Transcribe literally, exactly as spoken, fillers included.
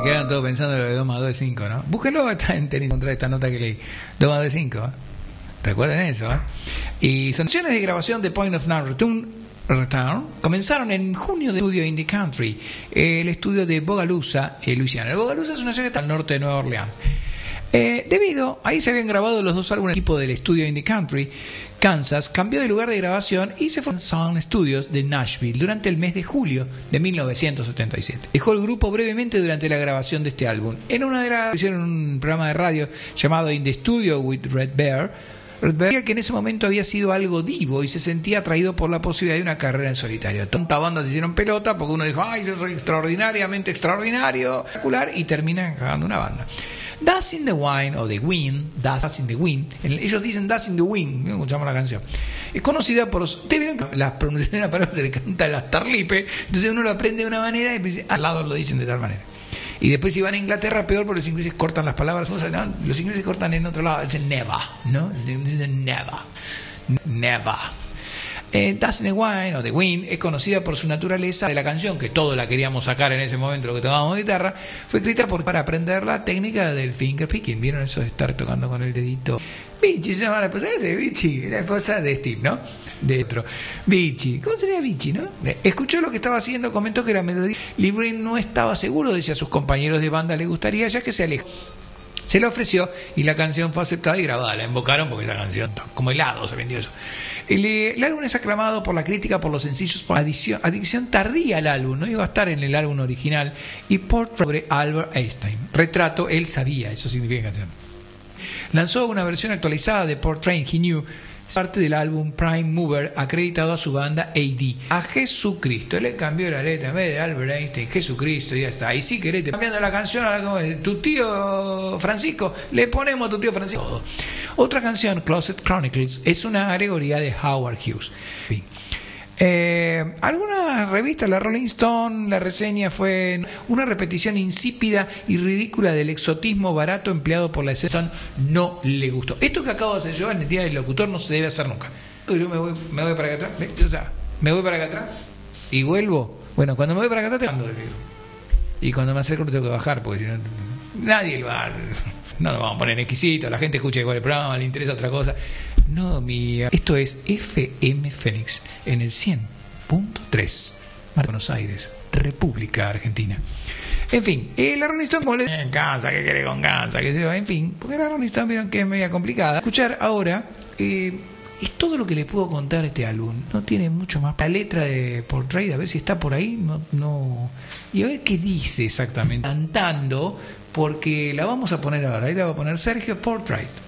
Se quedan todos pensando que dos más dos es cinco, ¿no? Búsquenlo, está en contra esta nota que leí. dos más dos es cinco, ¿eh? Recuerden eso, ¿eh? Y son sesiones de grabación de Point of No Return Return comenzaron en junio de estudio Indie Country, el estudio de Bogalusa, eh, Luisiana. Bogalusa es una ciudad que está al norte de Nueva Orleans. Eh, debido, ahí se habían grabado los dos álbumes. El equipo del estudio Indie Country, Kansas, cambió de lugar de grabación y se fue a Sound Studios de Nashville durante el mes de julio de mil novecientos setenta y siete. Dejó el grupo brevemente durante la grabación de este álbum. En una de las hicieron un programa de radio llamado In the Studio with Red Bear. Red Bear, que en ese momento había sido algo divo y se sentía atraído por la posibilidad de una carrera en solitario. Tanta banda se hicieron pelota porque uno dijo, ay, yo soy extraordinariamente extraordinario, espectacular, y terminan cagando una banda. Dust in the Wind o The Wind, Dust in the Wind, ellos dicen Dust in the Wind, ¿no? Escuchamos la canción. Es conocida por. ¿Ustedes vieron que las pronunciaciones de la palabra se le canta el astarlipe? Entonces uno lo aprende de una manera y al lado lo dicen de tal manera. Y después si van a Inglaterra, peor, porque los ingleses cortan las palabras. O sea, no, los ingleses cortan en otro lado, dicen never, ¿no? Dicen never, never. Eh, Dust in the Wind o The Wind es conocida por su naturaleza de la canción, que todos la queríamos sacar en ese momento, lo que tocábamos de guitarra. Fue escrita por, para aprender la técnica del finger picking. ¿Vieron eso de estar tocando con el dedito? Vichy se llama la esposa de Vichy, la esposa de Steve, ¿no? De otro. Vichy, ¿cómo sería Vichy, no? Escuchó lo que estaba haciendo, comentó que la melodía libre no estaba seguro de si a sus compañeros de banda le gustaría, ya que se alejó. Se la ofreció y la canción fue aceptada y grabada. La invocaron porque esa canción, como helado, se vendió eso. El, el álbum es aclamado por la crítica por los sencillos, por adición, adición tardía al álbum, no iba a estar en el álbum original, y por sobre Albert Einstein. Retrato, él sabía, eso significa canción. Lanzó una versión actualizada de Portrait He Knew, parte del álbum Prime Mover, acreditado a su banda A D, a Jesucristo. Le cambió la letra, en vez de Albert Einstein, Jesucristo, y ya está. Y si querés, te cambiando la canción a la, tu tío Francisco, le ponemos a tu tío Francisco. Otra canción, Closet Chronicles, es una alegoría de Howard Hughes. Sí. Eh, algunas revistas, la Rolling Stone, la reseña fue una repetición insípida y ridícula del exotismo barato empleado por la escena. No le gustó. Esto que acabo de hacer yo en el día del locutor no se debe hacer nunca. Yo me voy, me voy para acá atrás, o sea, me voy para acá atrás y vuelvo. Bueno, cuando me voy para acá atrás, te... y cuando me acerco lo tengo que bajar, porque si no, nadie lo va a... No nos vamos a poner exquisito, la gente escucha igual el programa, le interesa otra cosa. No, mi... Esto es F M Fénix en el cien punto tres, Buenos Aires, República Argentina. En fin, eh, la Rolling Stone, como le en Kansas, ¿qué querés con Kansas? ¿Qué se va? En fin, porque la Rolling Stone vieron que es media complicada. Escuchar ahora eh, es todo lo que le puedo contar este álbum. No tiene mucho más. La letra de Portrait, a ver si está por ahí, no, no... y a ver qué dice exactamente. Cantando, porque la vamos a poner ahora. Ahí la va a poner Sergio Portrait.